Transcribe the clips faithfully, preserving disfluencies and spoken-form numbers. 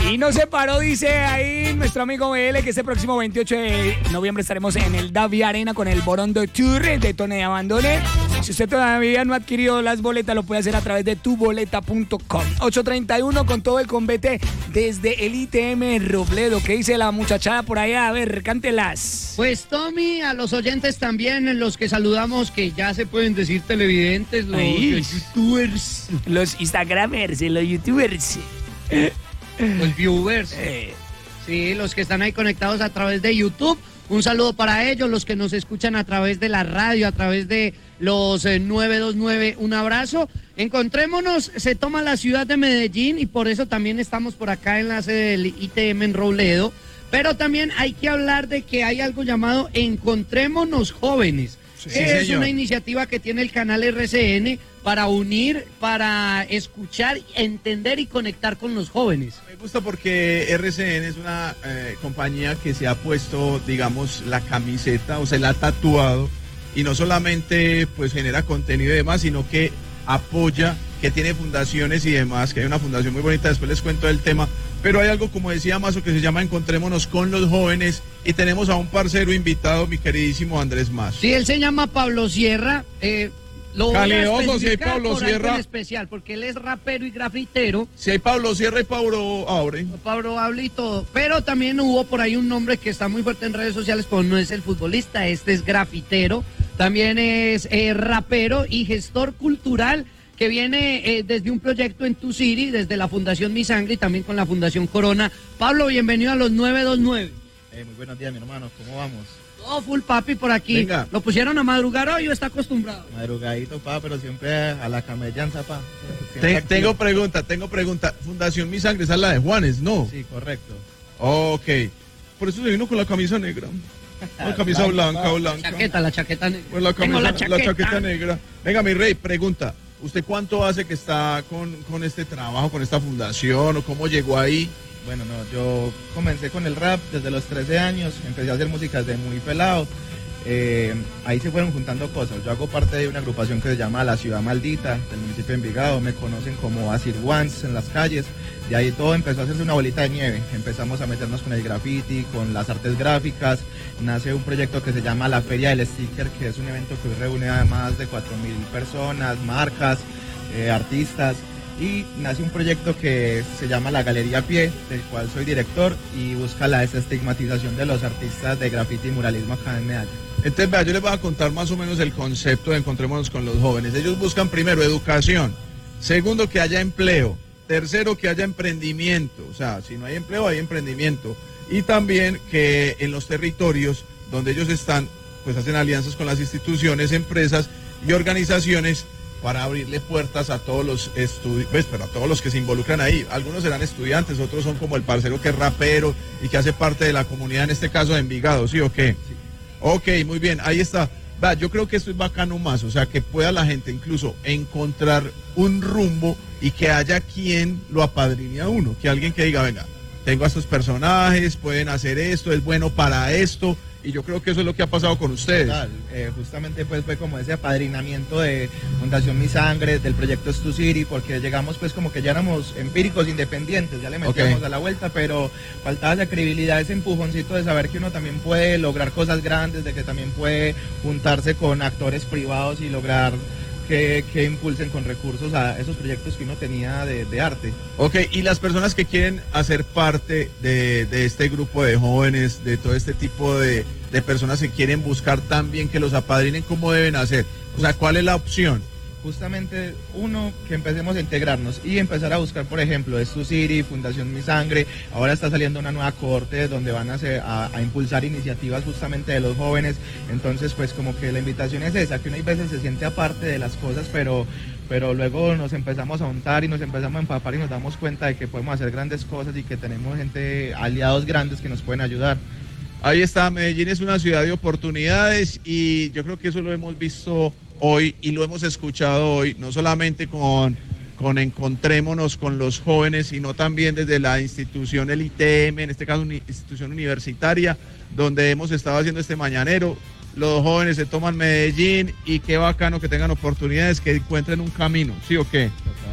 Y no se paró, dice ahí nuestro amigo B L, que este próximo veintiocho de noviembre estaremos en el Davi Arena con el Borondo Tour de Tone de Abandone. Si usted todavía no ha adquirido las boletas, lo puede hacer a través de tu boleta punto com. ocho treinta y uno con todo el convete desde el I T M Robledo. ¿Qué dice la muchachada por allá? A ver, cántelas. Pues Tommy, a los oyentes también, los que saludamos, que ya se pueden decir televidentes, los, los youtubers, los instagramers, los youtubers, los viewers, eh. sí, los que están ahí conectados a través de YouTube. Un saludo para ellos, los que nos escuchan a través de la radio, a través de los eh, nueve dos nueve, un abrazo. Encontrémonos, se toma la ciudad de Medellín y por eso también estamos por acá en la sede del I T M en Robledo. Pero también hay que hablar de que hay algo llamado Encontrémonos Jóvenes. Sí, es señor. Una iniciativa que tiene el canal R C N para unir, para escuchar, entender y conectar con los jóvenes. Me gusta porque R C N es una eh, compañía que se ha puesto, digamos, la camiseta o se la ha tatuado y no solamente pues genera contenido y demás, sino que apoya, que tiene fundaciones y demás, que hay una fundación muy bonita, después les cuento el tema, pero hay algo, como decía Mazo, que se llama Encontrémonos con los Jóvenes y tenemos a un parcero invitado, mi queridísimo Andrés Mazo. Sí, él se llama Pablo Sierra, eh, lo Caleoso, si hay Pablo por Sierra. En especial, porque él es rapero y grafitero. Si hay Pablo Sierra y Pablo Abre. Pablo Abre y todo. Pero también hubo por ahí un nombre que está muy fuerte en redes sociales, pero no es el futbolista, este es grafitero. También es eh, rapero y gestor cultural que viene eh, desde un proyecto en Tu City, desde la Fundación Mi Sangre y también con la Fundación Corona. Pablo, bienvenido a los nueve dos nueve. Eh, muy buenos días, mi hermano, ¿cómo vamos? Todo full papi por aquí. Venga. ¿Lo pusieron a madrugar hoy o está acostumbrado? Madrugadito, pa, pero siempre a la camellanza, pa. Ten, tengo pregunta, tengo pregunta. Fundación Mi Sangre, esa es la de Juanes, ¿no? Sí, correcto. Ok. Por eso se vino con la camisa negra. La camisa blanca, blanca, blanca. La chaqueta, la chaqueta negra. Pues la, camisa, la, chaqueta. la chaqueta negra. Venga, mi rey, pregunta. ¿Usted cuánto hace que está con, con este trabajo, con esta fundación, o cómo llegó ahí? Bueno, no, yo comencé con el rap desde los trece años, empecé a hacer música desde muy pelado. Eh, ahí se fueron juntando cosas. Yo hago parte de una agrupación que se llama La Ciudad Maldita, del municipio de Envigado. Me conocen como Acid Ones en las calles. Y ahí todo empezó a hacerse una bolita de nieve. Empezamos a meternos con el graffiti, con las artes gráficas. Nace un proyecto que se llama La Feria del Sticker, que es un evento que reúne a más de cuatro mil personas, marcas, eh, artistas. Y nace un proyecto que se llama La Galería Pie, del cual soy director y busca la desestigmatización de los artistas de graffiti y muralismo acá en Medellín. Entonces, vea, yo les voy a contar más o menos el concepto de Encontrémonos con los Jóvenes. Ellos buscan primero educación, segundo que haya empleo, tercero que haya emprendimiento, o sea, si no hay empleo hay emprendimiento, y también que en los territorios donde ellos están, pues hacen alianzas con las instituciones, empresas y organizaciones para abrirle puertas a todos los estudiantes, pues, pero a todos los que se involucran ahí. Algunos serán estudiantes, otros son como el parcero que es rapero y que hace parte de la comunidad, en este caso de Envigado, ¿sí o qué? Sí. Ok, muy bien, ahí está. Va, yo creo que esto es bacano más, o sea, que pueda la gente incluso encontrar un rumbo y que haya quien lo apadrine a uno, que alguien que diga, venga, tengo a estos personajes, pueden hacer esto, es bueno para esto. Y yo creo que eso es lo que ha pasado con ustedes. Total, eh, justamente pues fue como ese apadrinamiento de Fundación Mi Sangre, del proyecto Tu City, porque llegamos pues como que ya éramos empíricos, independientes, ya le metíamos okay. a la vuelta, pero faltaba esa credibilidad, ese empujoncito de saber que uno también puede lograr cosas grandes, de que también puede juntarse con actores privados y lograr que, que impulsen con recursos a esos proyectos que uno tenía de, de arte. Ok, y las personas que quieren hacer parte de, de este grupo de jóvenes, de todo este tipo de, de personas que quieren buscar también que los apadrinen, ¿cómo deben hacer? O sea, ¿cuál es la opción? Justamente, uno, que empecemos a integrarnos y empezar a buscar, por ejemplo, Tu City, Fundación Mi Sangre. Ahora está saliendo una nueva cohorte donde van a, hacer, a, a impulsar iniciativas justamente de los jóvenes. Entonces, pues como que la invitación es esa, que uno a veces se siente aparte de las cosas, pero, pero luego nos empezamos a untar y nos empezamos a empapar y nos damos cuenta de que podemos hacer grandes cosas y que tenemos gente, aliados grandes que nos pueden ayudar. Ahí está, Medellín es una ciudad de oportunidades y yo creo que eso lo hemos visto hoy y lo hemos escuchado hoy, no solamente con, con Encontrémonos con los Jóvenes, sino también desde la institución, el I T M, en este caso una institución universitaria, donde hemos estado haciendo este mañanero. Los jóvenes se toman Medellín y qué bacano que tengan oportunidades, que encuentren un camino, ¿sí o qué? Total.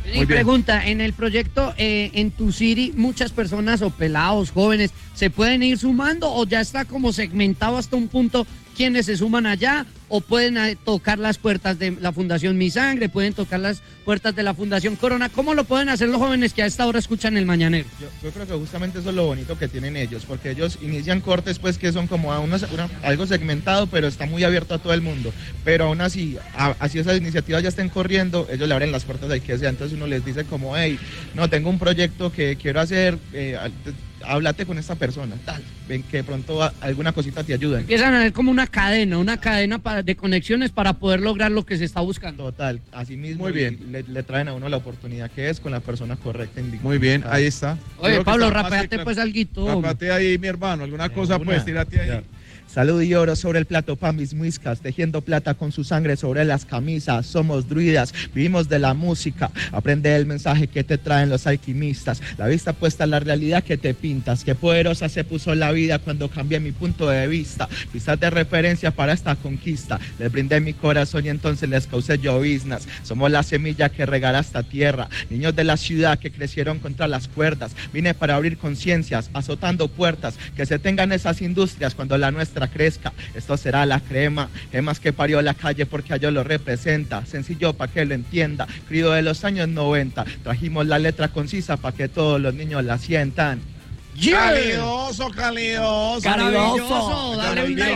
Y pregunta, en el proyecto eh, en tu city, muchas personas o pelados, jóvenes, ¿se pueden ir sumando o ya está como segmentado hasta un punto quienes se suman allá o pueden eh, tocar las puertas de la Fundación Mi Sangre, pueden tocar las puertas de la Fundación Corona? ¿Cómo lo pueden hacer los jóvenes que a esta hora escuchan el Mañanero? Yo, yo creo que justamente eso es lo bonito que tienen ellos, porque ellos inician cortes pues que son como a unos, una, algo segmentado, pero está muy abierto a todo el mundo, pero aún así, a, así esas iniciativas ya estén corriendo, ellos le abren las puertas al que sea, entonces uno les dice como, hey, no, tengo un proyecto que quiero hacer, eh, háblate con esta persona, tal, ven que de pronto a, alguna cosita te ayuda. Empiezan a ver como una cadena, una cadena para, de conexiones para poder lograr lo que se está buscando. Total, así mismo. Muy bien. Le, le traen a uno la oportunidad que es con la persona correcta. Muy bien, ahí está. Oye, Pablo, rapeate pues alguito. Rapeate ahí, mi hermano, alguna Eh, cosa una. pues, tírate ahí. Ya. Salud y oro sobre el plato pa' mis muiscas, tejiendo plata con su sangre sobre las camisas. Somos druidas, vivimos de la música. Aprende el mensaje que te traen los alquimistas. La vista puesta en la realidad que te pintas. Qué poderosa se puso la vida cuando cambié mi punto de vista. Pisas de referencia para esta conquista. Les brindé mi corazón y entonces les causé lloviznas. Somos la semilla que regará esta tierra. Niños de la ciudad que crecieron contra las cuerdas. Vine para abrir conciencias, azotando puertas. Que se tengan esas industrias cuando la nuestra crezca. Esto será la crema, gemas que parió la calle porque a yo lo representa. Sencillo para que lo entienda, crido de los años noventa. Trajimos la letra concisa para que todos los niños la sientan. Yeah. Calidoso, calidoso. Calidoso. Dale un like.